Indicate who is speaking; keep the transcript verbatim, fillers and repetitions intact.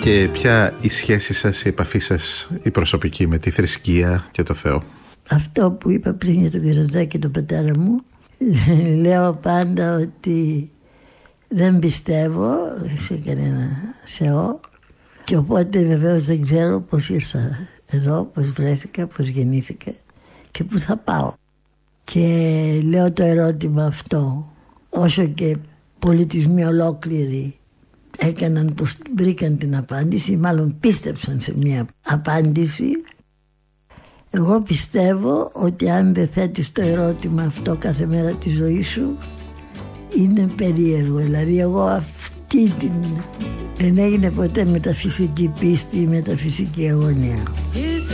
Speaker 1: Και ποια η σχέση σας, η επαφή σας, η προσωπική με τη θρησκεία και το Θεό?
Speaker 2: Αυτό που είπα πριν για τον Κερατζάκη και τον πατέρα μου, λέω πάντα ότι δεν πιστεύω σε κανένα Θεό και οπότε βεβαίως δεν ξέρω πώς ήρθα εδώ, πώς βρέθηκα, πώς γεννήθηκα και πού θα πάω. Και λέω το ερώτημα αυτό, όσο και πολιτισμοί ολόκληροι έκαναν πως βρήκαν την απάντηση, μάλλον πίστεψαν σε μια απάντηση, εγώ πιστεύω ότι αν δεν θέτεις το ερώτημα αυτό κάθε μέρα της ζωής σου, είναι περίεργο. Δηλαδή εγώ αυτή την... δεν έγινε ποτέ μεταφυσική πίστη ή μεταφυσική αγωνία.